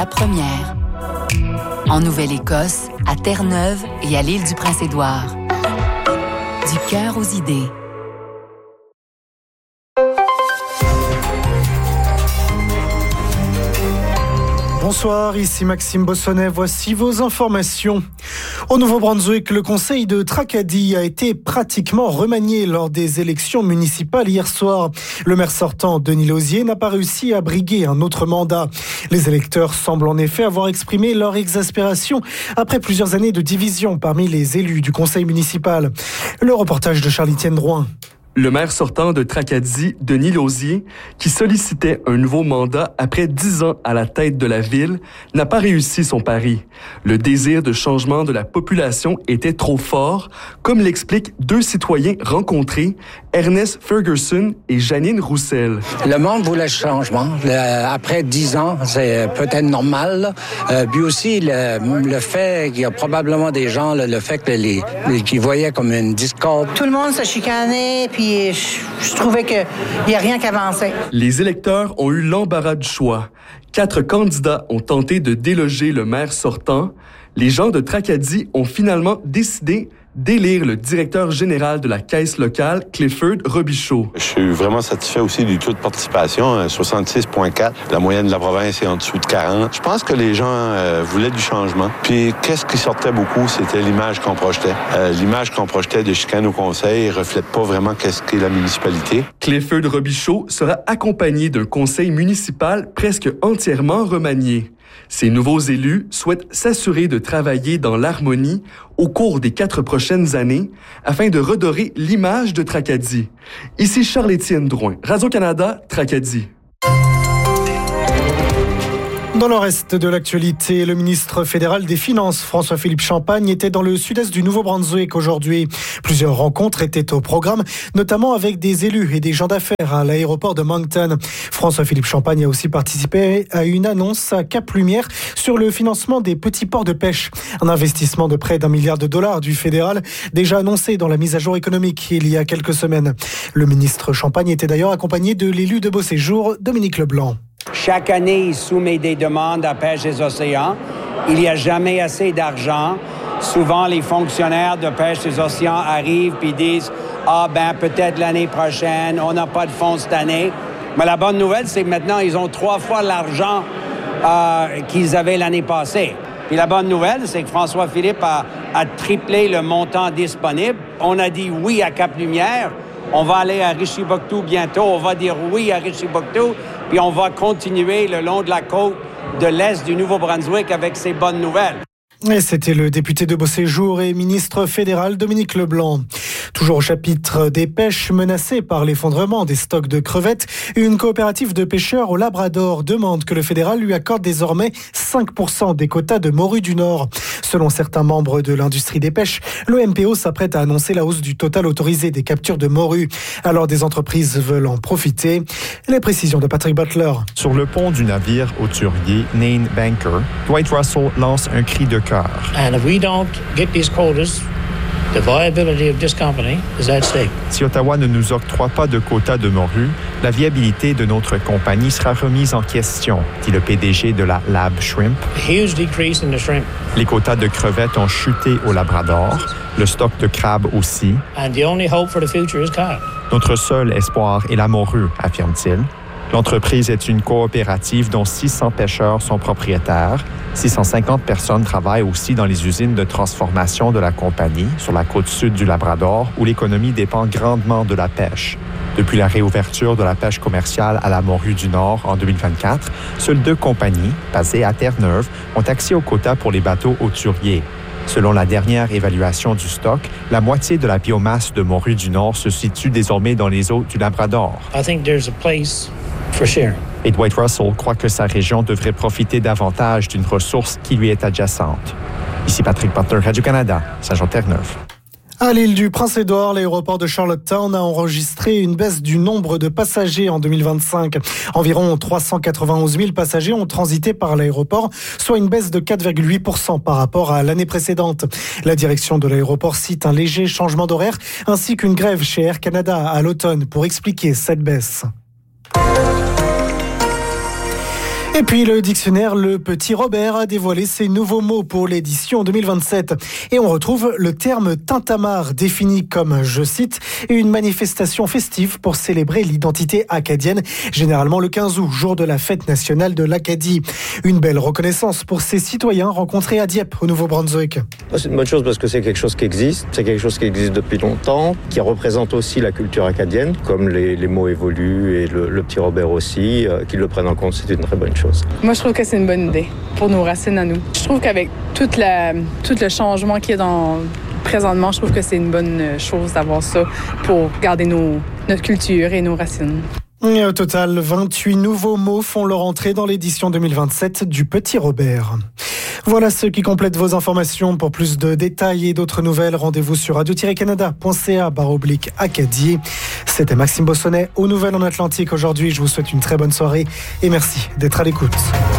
La première. En Nouvelle-Écosse, à Terre-Neuve et à l'île du Prince-Édouard. Du cœur aux idées. Bonsoir, ici Maxime Bossonnet, voici vos informations. Au Nouveau-Brunswick, le conseil de Tracadie a été pratiquement remanié lors des élections municipales hier soir. Le maire sortant, Denis Lausier, n'a pas réussi à briguer un autre mandat. Les électeurs semblent en effet avoir exprimé leur exaspération après plusieurs années de division parmi les élus du conseil municipal. Le reportage de Charlie-Étienne Drouin. Le maire sortant de Tracadie, Denis Lausier, qui sollicitait un nouveau mandat après 10 ans à la tête de la ville, n'a pas réussi son pari. Le désir de changement de la population était trop fort, comme l'expliquent deux citoyens rencontrés, Ernest Ferguson et Janine Roussel. Le monde voulait le changement. Après 10 ans, c'est peut-être normal. Puis aussi, le fait qu'il y a probablement des gens, le fait que qui voyaient comme une discorde. Tout le monde se chicanait, puis je trouvais qu'il n'y a rien qui avançait. Les électeurs ont eu l'embarras du choix. 4 candidats ont tenté de déloger le maire sortant. Les gens de Tracadie ont finalement décidé d'élire le directeur général de la caisse locale, Clifford Robichaud. Je suis vraiment satisfait aussi du taux de participation, 66,4. La moyenne de la province est en dessous de 40. Je pense que les gens voulaient du changement. Puis, qu'est-ce qui sortait beaucoup, c'était l'image qu'on projetait. L'image qu'on projetait de chicane au conseil ne reflète pas vraiment qu'est-ce qu'est la municipalité. Clifford Robichaud sera accompagné d'un conseil municipal presque entièrement remanié. Ces nouveaux élus souhaitent s'assurer de travailler dans l'harmonie au cours des 4 prochaines années afin de redorer l'image de Tracadie. Ici Charles-Étienne Drouin, Radio-Canada, Tracadie. Dans le reste de l'actualité, le ministre fédéral des Finances, François-Philippe Champagne, était dans le sud-est du Nouveau-Brunswick aujourd'hui. Plusieurs rencontres étaient au programme, notamment avec des élus et des gens d'affaires à l'aéroport de Moncton. François-Philippe Champagne a aussi participé à une annonce à Cap-Lumière sur le financement des petits ports de pêche. Un investissement de près d'$1 milliard du fédéral, déjà annoncé dans la mise à jour économique il y a quelques semaines. Le ministre Champagne était d'ailleurs accompagné de l'élu de Beauséjour, Dominique Leblanc. Chaque année, il soumet des demandes à Pêche des Océans. Il n'y a jamais assez d'argent. Souvent, les fonctionnaires de Pêche des Océans arrivent et disent « Ah, peut-être l'année prochaine, on n'a pas de fonds cette année. » Mais la bonne nouvelle, c'est que maintenant, ils ont 3 fois l'argent qu'ils avaient l'année passée. Puis la bonne nouvelle, c'est que François-Philippe a triplé le montant disponible. On a dit oui à Cap-Lumière. On va aller à Richibouctou bientôt. On va dire oui à Richibouctou. Puis on va continuer le long de la côte de l'Est du Nouveau-Brunswick avec ces bonnes nouvelles. Et c'était le député de Beauséjour et ministre fédéral Dominique Leblanc. Toujours au chapitre des pêches menacées par l'effondrement des stocks de crevettes, une coopérative de pêcheurs au Labrador demande que le fédéral lui accorde désormais 5% des quotas de morue du Nord. Selon certains membres de l'industrie des pêches, le MPO s'apprête à annoncer la hausse du total autorisé des captures de morue. Alors des entreprises veulent en profiter. Les précisions de Patrick Butler. Sur le pont du navire hauturier Nain Banker, Dwight Russell lance un cri de cœur. And if we don't get these quotas, the viability of this company is at stake. Si Ottawa ne nous octroie pas de quotas de morue, la viabilité de notre compagnie sera remise en question, dit le PDG de la Lab Shrimp. A huge decrease in the shrimp. Les quotas de crevettes ont chuté au Labrador, le stock de crabes aussi. And the only hope for the future is cod. Notre seul espoir est la morue, affirme-t-il. L'entreprise est une coopérative dont 600 pêcheurs sont propriétaires. 650 personnes travaillent aussi dans les usines de transformation de la compagnie sur la côte sud du Labrador, où l'économie dépend grandement de la pêche. Depuis la réouverture de la pêche commerciale à la morue du Nord en 2024, seules 2 compagnies, basées à Terre-Neuve, ont accès aux quotas pour les bateaux hauturiers. Selon la dernière évaluation du stock, la moitié de la biomasse de morue du Nord se situe désormais dans les eaux du Labrador. I think there's a place for share. Et Dwight Russell croit que sa région devrait profiter davantage d'une ressource qui lui est adjacente. Ici Patrick Butler, Radio-Canada, Saint-Jean-Terre-Neuve. À l'île du Prince-Édouard, l'aéroport de Charlottetown a enregistré une baisse du nombre de passagers en 2025. Environ 391 000 passagers ont transité par l'aéroport, soit une baisse de 4,8% par rapport à l'année précédente. La direction de l'aéroport cite un léger changement d'horaire ainsi qu'une grève chez Air Canada à l'automne pour expliquer cette baisse. Et puis le dictionnaire Le Petit Robert a dévoilé ses nouveaux mots pour l'édition 2027. Et on retrouve le terme tintamarre défini comme, je cite, une manifestation festive pour célébrer l'identité acadienne, généralement le 15 août, jour de la fête nationale de l'Acadie. Une belle reconnaissance pour ces citoyens rencontrés à Dieppe, au Nouveau-Brunswick. C'est une bonne chose parce que c'est quelque chose qui existe, depuis longtemps, qui représente aussi la culture acadienne, comme les mots évoluent et le Petit Robert aussi, qu'ils le prennent en compte, c'est une très bonne chose. Moi, je trouve que c'est une bonne idée pour nos racines à nous. Je trouve qu'avec tout le changement qu'il y a présentement, je trouve que c'est une bonne chose d'avoir ça pour garder notre culture et nos racines. Et au total, 28 nouveaux mots font leur entrée dans l'édition 2027 du Petit Robert. Voilà ce qui complète vos informations. Pour plus de détails et d'autres nouvelles, rendez-vous sur radio-canada.ca/Acadie. C'était Maxime Bossonnet aux Nouvelles en Atlantique aujourd'hui. Je vous souhaite une très bonne soirée et merci d'être à l'écoute.